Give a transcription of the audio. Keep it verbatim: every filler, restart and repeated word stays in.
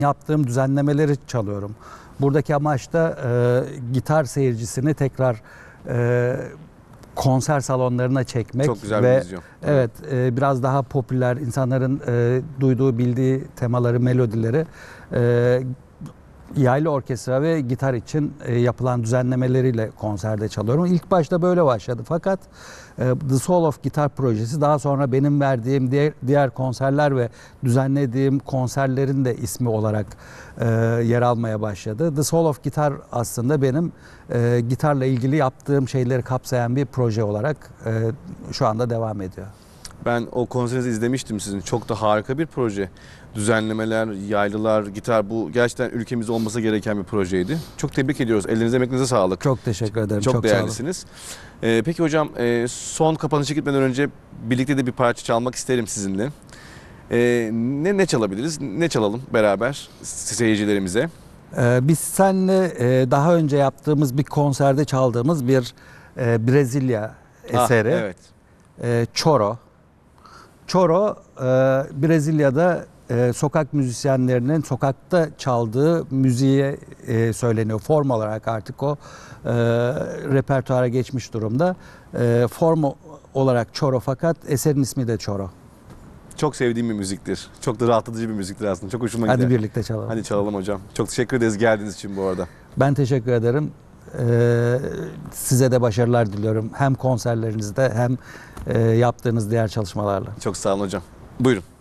yaptığım düzenlemeleri çalıyorum. Buradaki amaç da e, gitar seyircisini tekrar e, konser salonlarına çekmek. Çok güzel ve bir vizyon. Evet, e, biraz daha popüler, insanların e, duyduğu, bildiği temaları, melodileri e, yaylı orkestra ve gitar için e, yapılan düzenlemeleriyle konserde çalıyorum. İlk başta böyle başladı fakat e, The Soul of Guitar projesi daha sonra benim verdiğim diğer, diğer konserler ve düzenlediğim konserlerin de ismi olarak e, yer almaya başladı. The Soul of Guitar aslında benim e, gitarla ilgili yaptığım şeyleri kapsayan bir proje olarak e, şu anda devam ediyor. Ben o konserinizi izlemiştim sizin. Çok da harika bir proje. Düzenlemeler, yaylılar, gitar, bu gerçekten ülkemizde olması gereken bir projeydi. Çok tebrik ediyoruz. Ellerinize, emeğinize sağlık. Çok teşekkür ederim. Çok, Çok değerlisiniz. Ee, peki hocam, e, son kapanışa gitmeden önce birlikte de bir parça çalmak isterim sizinle. Ee, ne ne çalabiliriz? Ne çalalım beraber seyircilerimize? Ee, biz seninle e, daha önce yaptığımız bir konserde çaldığımız bir e, Brezilya eseri. Ah, evet. E, Choro. Choro, e, Brezilya'da e, sokak müzisyenlerinin sokakta çaldığı müziğe e, söyleniyor. Form olarak artık o e, repertuara geçmiş durumda. E, form olarak Choro fakat eserin ismi de Choro. Çok sevdiğim bir müziktir. Çok da rahatlatıcı bir müziktir aslında. Çok hoşuma gider. Hadi birlikte çalalım. Hadi çalalım hocam. Çok teşekkür ederiz geldiğiniz için bu arada. Ben teşekkür ederim. Ee, size de başarılar diliyorum. Hem konserlerinizde hem e, yaptığınız diğer çalışmalarla. Çok sağ olun hocam. Buyurun.